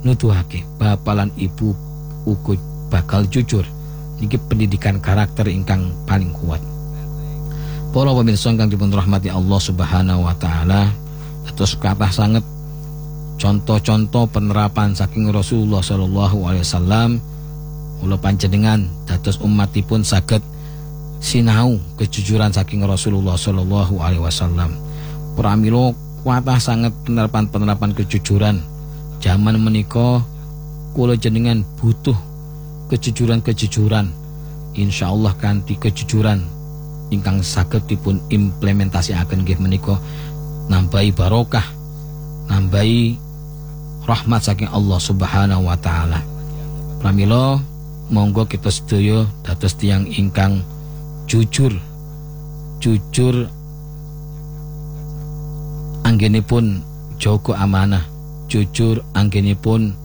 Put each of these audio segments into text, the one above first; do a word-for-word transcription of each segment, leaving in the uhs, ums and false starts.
nuduhake bapak lan ibu uga bakal jujur. Niki pendidikan karakter ingkang paling kuat. Para pemirsa ingkang dipun rahmati Allah Subhanahu wa taala, terus kathah sanget contoh-contoh penerapan saking Rasulullah sallallahu alaihi wasallam kula panjenengan dados umatipun saged sinau kejujuran saking Rasulullah sallallahu alaihi wasallam. Pramila kathah sanget penerapan-penerapan kejujuran zaman menika kula jenengan butuh kejujuran-kejujuran. Insyaallah kanthi kejujuran ingkang saged dipun implementasiaken nggih menika nambahi barokah, nambahi rahmat saking Allah Subhanahu wa taala. Pramila monggo kita sedaya dados tiyang ingkang jujur. Jujur anggenipun jaga amanah, jujur anggenipun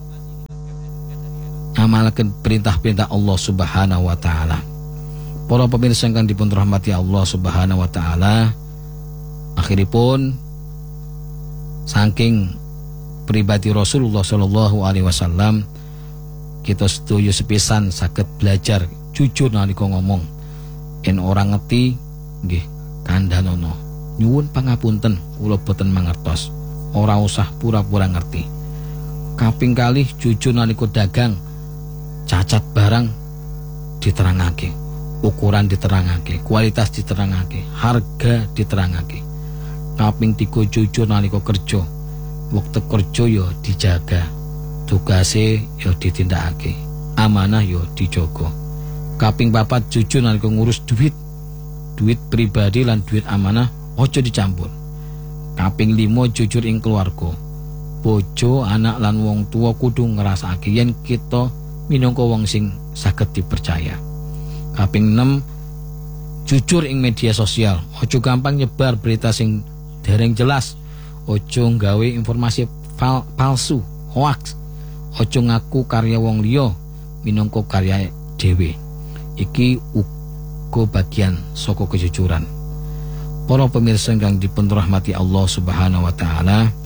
amalkan perintah-perintah Allah Subhanahu wa taala. Para pemirsa ingkang dipun rahmati Allah Subhanahu wa taala, akhiripun saking pribadi Rasulullah sallallahu alaihi wasallam kita sedaya sepisan saged belajar jujur nalika ngomong. Yen ora ngerti nggih kandhanono nyuwun pangapunten kula boten mangertos, ora usah pura-pura ngerti. Kaping kalih jujur nalika dagang, cacat barang diterangake, ukuran diterangake, kualitas diterangake, harga diterangake. Kaping tiga jujur nalika kerja, wektu kerja yo dijaga, tugase yo ditindakake, amanah yo dijaga. Kaping papat jujur nalika ngurus duit, duit pribadi lan duit amanah aja dicampur. Kaping lima jujur ing keluarga, bojo, anak lan wong tua kudu ngrasakake yen kita minangka wong sing saged dipercaya. Kaping enam jujur ing media sosial, aja gampang nyebar berita sing dereng jelas, aja nggawe informasi fal palsu, hoax, aja ngaku karya wong liya minangka karya dhewe. Iki uga bagian saka kejujuran. Para pemirsa ingkang dipun rahmati Allah Subhanahu wa taala,